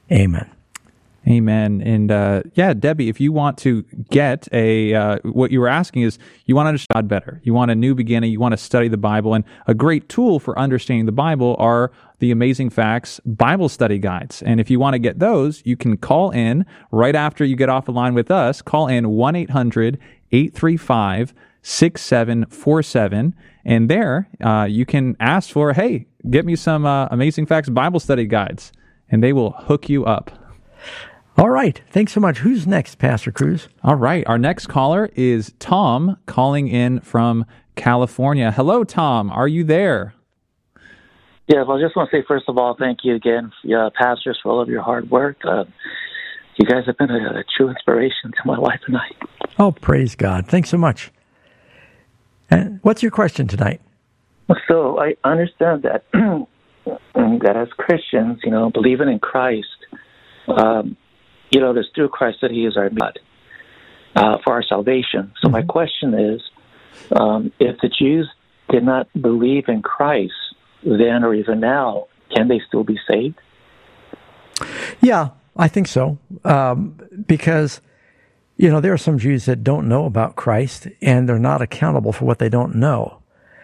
Amen. Amen. And Debbie, if you want to get what you were asking is you want to understand God better. You want a new beginning. You want to study the Bible. And a great tool for understanding the Bible are the Amazing Facts Bible study guides. And if you want to get those, you can call in right after you get off the line with us. Call in 1-800-835-6747. And there you can ask for, hey, get me some Amazing Facts Bible study guides. And they will hook you up. All right. Thanks so much. Who's next, Pastor Cruz? All right. Our next caller is Tom calling in from California. Hello, Tom. Are you there? Yeah, well, I just want to say, first of all, thank you again, pastors, for all of your hard work. You guys have been a true inspiration to my wife and I. Oh, praise God. Thanks so much. And what's your question tonight? So I understand that that as Christians, believing in Christ, there's through Christ that He is our God for our salvation. So my question is, if the Jews did not believe in Christ then or even now, can they still be saved? Yeah, I think so. Because, there are some Jews that don't know about Christ, and they're not accountable for what they don't know.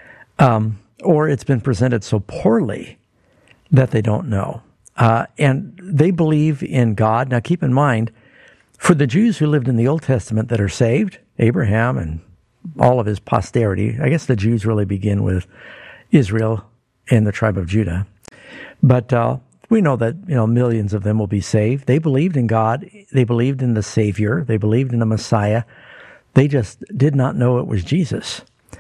Or it's been presented so poorly that they don't know. And they believe in God. Now, keep in mind, for the Jews who lived in the Old Testament that are saved, Abraham and all of his posterity, I guess the Jews really begin with Israel and the tribe of Judah. But we know that, millions of them will be saved. They believed in God. They believed in the Savior. They believed in the Messiah. They just did not know it was Jesus.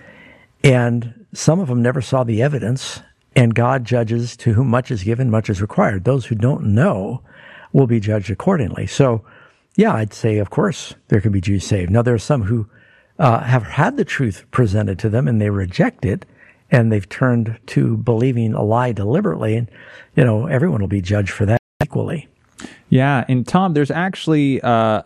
And some of them never saw the evidence. And God judges to whom much is given, much is required. Those who don't know will be judged accordingly. So, yeah, I'd say, of course, there can be Jews saved. Now, there are some who have had the truth presented to them, and they reject it, and they've turned to believing a lie deliberately. And, everyone will be judged for that equally. Yeah, and Tom, there's actually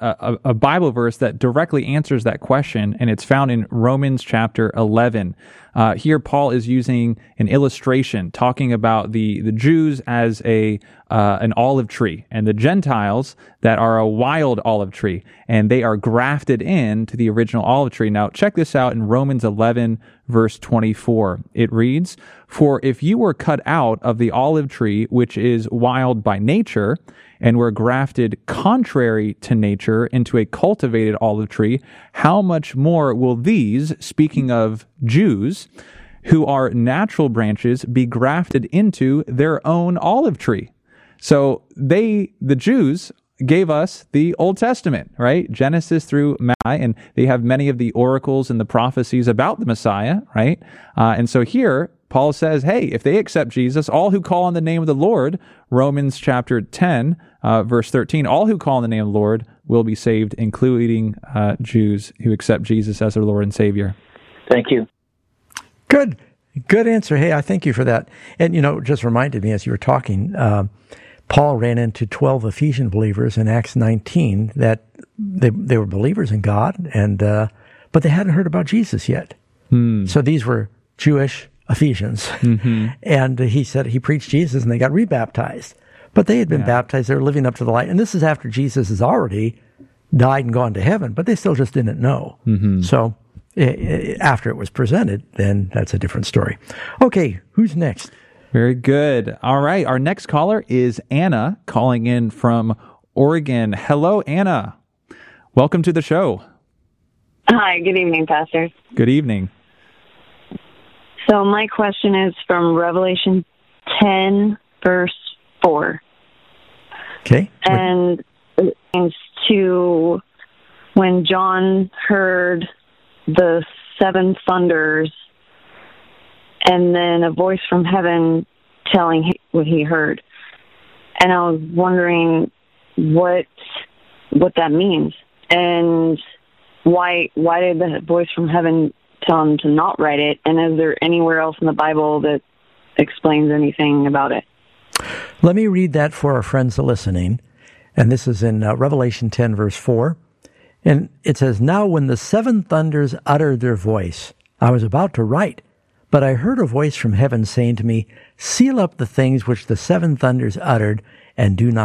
a Bible verse that directly answers that question, and it's found in Romans chapter 11. Here, Paul is using an illustration talking about the Jews as an olive tree, and the Gentiles that are a wild olive tree, and they are grafted into the original olive tree. Now, check this out in Romans 11, verse 24. It reads, "For if you were cut out of the olive tree, which is wild by nature, and were grafted contrary to nature into a cultivated olive tree, how much more will these," speaking of Jews, "who are natural branches, be grafted into their own olive tree?" So the Jews, gave us the Old Testament, right? Genesis through Malachi, and they have many of the oracles and the prophecies about the Messiah, right? And so here, Paul says, hey, if they accept Jesus, all who call on the name of the Lord, Romans chapter 10, verse 13, all who call on the name of the Lord will be saved, including Jews who accept Jesus as their Lord and Savior. Thank you. Good answer. Hey, I thank you for that. And, just reminded me as you were talking, Paul ran into 12 Ephesian believers in Acts 19 that they were believers in God, and but they hadn't heard about Jesus yet. So these were Jewish Ephesians. And he said he preached Jesus, and they got rebaptized. But they had been baptized. They were living up to the light. And this is after Jesus has already died and gone to heaven, but they still just didn't know. So after it was presented, then that's a different story. Okay, who's next? Very good. All right. Our next caller is Anna calling in from Oregon. Hello, Anna. Welcome to the show. Hi. Good evening, Pastor. Good evening. So my question is from Revelation 10, verse 4. Okay. And it means to when John heard the seven thunders, and then a voice from heaven telling him what he heard. And I was wondering what that means, and why did the voice from heaven tell him to not write it? And is there anywhere else in the Bible that explains anything about it? Let me read that for our friends listening. And this is in Revelation 10, verse 4. And it says, "Now when the seven thunders uttered their voice, I was about to write, but I heard a voice from heaven saying to me, 'Seal up the things which the seven thunders uttered, and do not